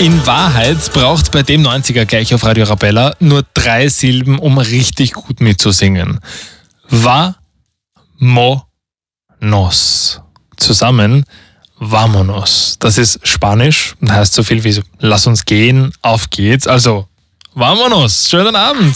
In Wahrheit braucht bei dem 90er gleich auf Radio Arabella nur 3 Silben, um richtig gut mitzusingen. Va-mo-nos. Zusammen Vamonos. Das ist Spanisch und heißt so viel wie so, lass uns gehen, auf geht's. Also, Vamonos. Schönen Abend.